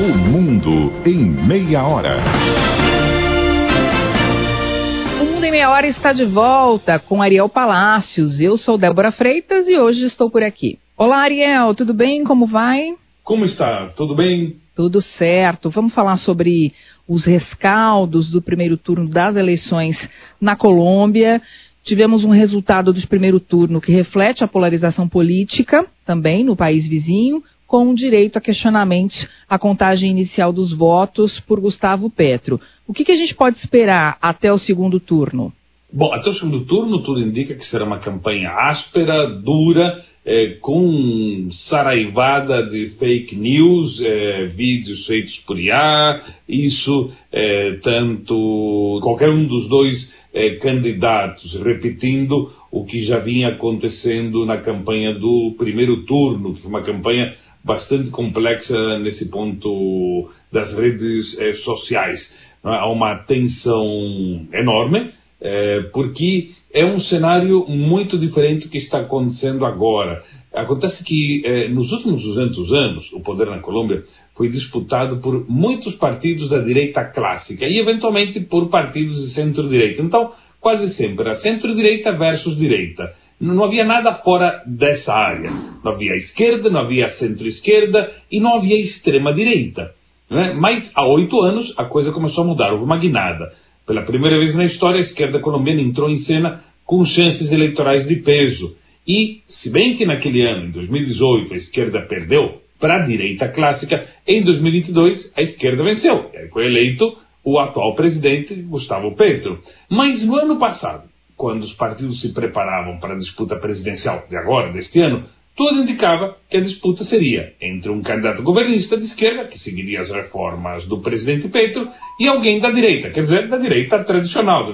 Mundo em Meia Hora. O Mundo em Meia Hora está de volta com Ariel Palácios. Eu sou Débora Freitas e hoje estou por aqui. Olá, Ariel, tudo bem? Como vai? Como está? Tudo bem? Tudo certo. Vamos falar sobre os rescaldos do primeiro turno das eleições na Colômbia. Tivemos um resultado do primeiro turno que reflete a polarização política, também no país vizinho, com direito a questionamentos à contagem inicial dos votos por Gustavo Petro. O que a gente pode esperar até o segundo turno? Bom, até o segundo turno tudo indica que será uma campanha áspera, dura, com saraivada de fake news, vídeos feitos por IA, tanto qualquer um dos dois candidatos repetindo o que já vinha acontecendo na campanha do primeiro turno, que foi uma campanha bastante complexa nesse ponto das redes sociais. Há uma tensão enorme, porque é um cenário muito diferente do que está acontecendo agora. Acontece que nos últimos 200 anos, o poder na Colômbia foi disputado por muitos partidos da direita clássica e, eventualmente, por partidos de centro-direita. Então, quase sempre era centro-direita versus direita. Não havia nada fora dessa área. Não havia esquerda, não havia centro-esquerda e não havia extrema-direita. Né? Mas, há 8 anos, a coisa começou a mudar. Houve uma guinada. Pela primeira vez na história, a esquerda colombiana entrou em cena com chances eleitorais de peso. E, se bem que naquele ano, em 2018, a esquerda perdeu para a direita clássica, em 2022 a esquerda venceu. E aí foi eleito o atual presidente, Gustavo Petro. Mas no ano passado, quando os partidos se preparavam para a disputa presidencial de agora, deste ano, tudo indicava que a disputa seria entre um candidato governista de esquerda, que seguiria as reformas do presidente Petro, e alguém da direita, quer dizer, da direita tradicional,